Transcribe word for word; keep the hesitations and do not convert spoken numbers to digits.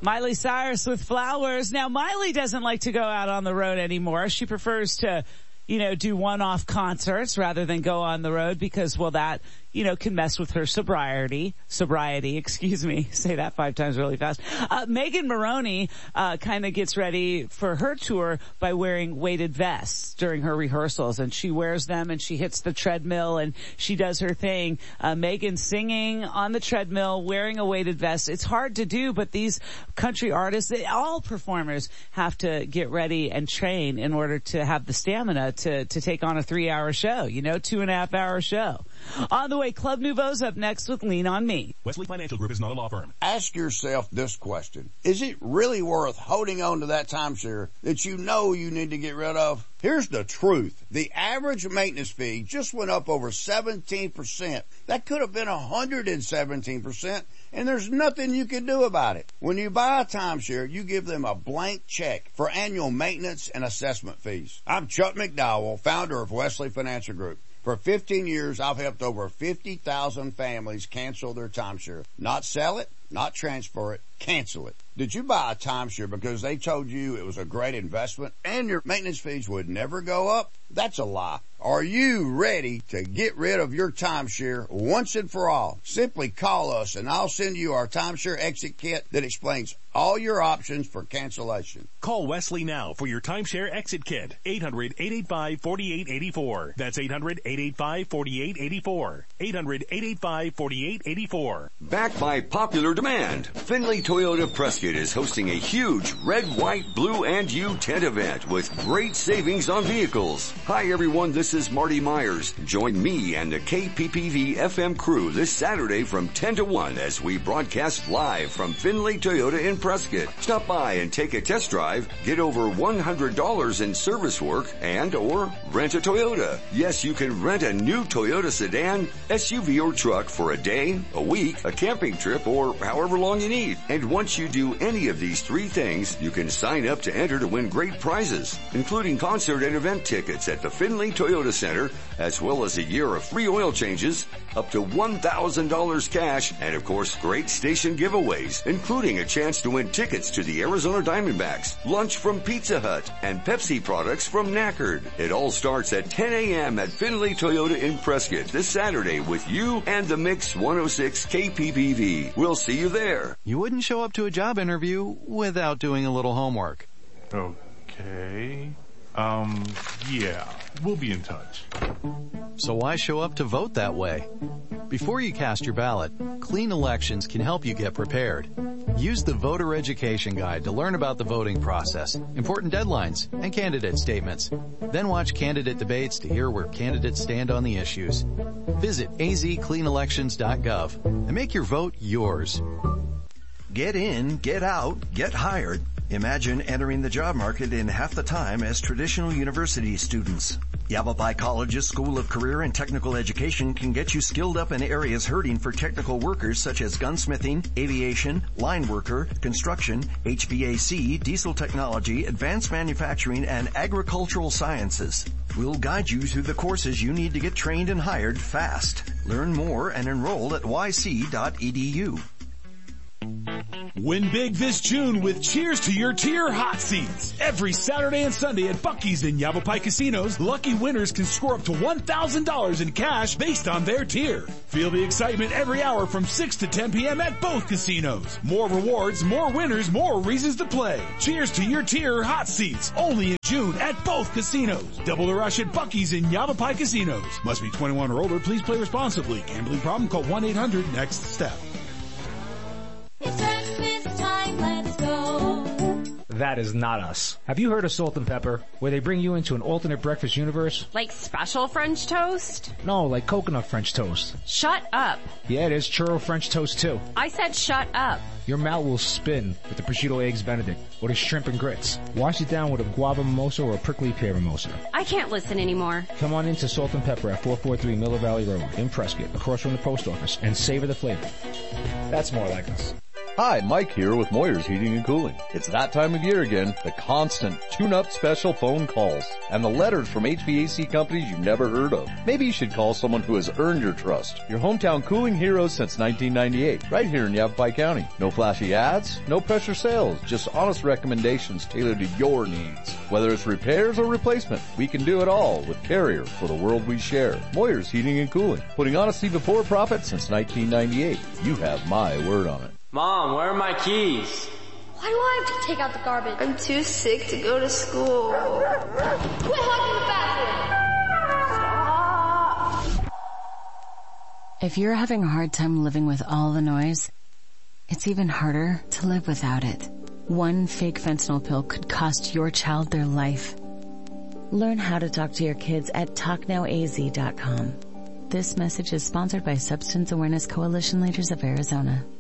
Miley Cyrus with Flowers. Now, Miley doesn't like to go out on the road anymore. She prefers to, you know, do one-off concerts rather than go on the road because, well, that, you know, can mess with her sobriety. Sobriety, excuse me. Say that five times really fast. Uh, Megan Moroney, uh, kind of gets ready for her tour by wearing weighted vests during her rehearsals. And she wears them and she hits the treadmill and she does her thing. Uh, Megan singing on the treadmill, wearing a weighted vest. It's hard to do, but these country artists, they, all performers have to get ready and train in order to have the stamina to, to take on a three hour show, you know, two and a half hour show. On the way, Club Nouveau's up next with Lean on Me. Wesley Financial Group is not a law firm. Ask yourself this question. Is it really worth holding on to that timeshare that you know you need to get rid of? Here's the truth. The average maintenance fee just went up over seventeen percent. That could have been one hundred seventeen percent, and there's nothing you can do about it. When you buy a timeshare, you give them a blank check for annual maintenance and assessment fees. I'm Chuck McDowell, founder of Wesley Financial Group. For fifteen years, I've helped over fifty thousand families cancel their timeshare. Not sell it, not transfer it, cancel it. Did you buy a timeshare because they told you it was a great investment and your maintenance fees would never go up? That's a lie. Are you ready to get rid of your timeshare once and for all? Simply call us and I'll send you our timeshare exit kit that explains all your options for cancellation. Call Wesley now for your timeshare exit kit. eight hundred, eight eight five, four eight eight four. That's eight hundred, eight eight five, four eight eight four. eight hundred, eight eight five, four eight eight four. Backed by popular demand, Findlay Toyota Prescott is hosting a huge red, white, blue, and U tent event with great savings on vehicles. Hi everyone, this is Marty Myers. Join me and the K P P V F M crew this Saturday from ten to one as we broadcast live from Findlay Toyota in Prescott. Stop by and take a test drive, get over one hundred dollars in service work, and or rent a Toyota. Yes, you can rent a new Toyota sedan, S U V, or truck for a day, a week, a camping trip, or however long you need. And once you do any of these three things, you can sign up to enter to win great prizes, including concert and event tickets at the Findlay Toyota Center, as well as a year of free oil changes, up to one thousand dollars cash, and of course great station giveaways, including a chance to win tickets to the Arizona Diamondbacks, lunch from Pizza Hut, and Pepsi products from Knackered. It all starts at ten a.m. at Findlay Toyota in Prescott this Saturday with you and the Mix one oh six K P P V. We'll see you there. You wouldn't show up to a job interview without doing a little homework. Okay. Um, yeah, we'll be in touch. So why show up to vote that way? Before you cast your ballot, Clean Elections can help you get prepared. Use the Voter Education Guide to learn about the voting process, important deadlines, and candidate statements. Then watch candidate debates to hear where candidates stand on the issues. Visit a z clean elections dot gov and make your vote yours. Get in, get out, get hired. Imagine entering the job market in half the time as traditional university students. Yavapai College's School of Career and Technical Education can get you skilled up in areas hurting for technical workers such as gunsmithing, aviation, line worker, construction, H V A C, diesel technology, advanced manufacturing, and agricultural sciences. We'll guide you through the courses you need to get trained and hired fast. Learn more and enroll at y c dot e d u. Win big this June with Cheers to Your Tier hot seats. Every Saturday and Sunday at Buc-ee's and Yavapai Casinos, lucky winners can score up to one thousand dollars in cash based on their tier. Feel the excitement every hour from six to ten p.m. at both casinos. More rewards, more winners, more reasons to play. Cheers to Your Tier hot seats. Only in June at both casinos. Double the rush at Buc-ee's and Yavapai Casinos. Must be twenty-one or older. Please play responsibly. Gambling problem? Call one eight hundred next step. It's Christmas time, let's go. That is not us. Have you heard of Salt and Pepper, where they bring you into an alternate breakfast universe? Like special French toast? No, like coconut French toast. Shut up. Yeah, there's churro French toast too. I said shut up. Your mouth will spin with the prosciutto eggs Benedict or the shrimp and grits. Wash it down with a guava mimosa or a prickly pear mimosa. I can't listen anymore. Come on into Salt and Pepper at four forty-three Miller Valley Road in Prescott, across from the post office, and savor the flavor. That's more like us. Hi, Mike here with Moyer's Heating and Cooling. It's that time of year again, the constant tune-up special phone calls and the letters from H V A C companies you've never heard of. Maybe you should call someone who has earned your trust. Your hometown cooling heroes since nineteen ninety-eight, right here in Yavapai County. No flashy ads, no pressure sales, just honest recommendations tailored to your needs. Whether it's repairs or replacement, we can do it all with Carrier for the world we share. Moyer's Heating and Cooling, putting honesty before profit since nineteen ninety-eight. You have my word on it. Mom, where are my keys? Why do I have to take out the garbage? I'm too sick to go to school. Quit hogging the bathroom! If you're having a hard time living with all the noise, it's even harder to live without it. One fake fentanyl pill could cost your child their life. Learn how to talk to your kids at talk now A Z dot com. This message is sponsored by Substance Awareness Coalition Leaders of Arizona.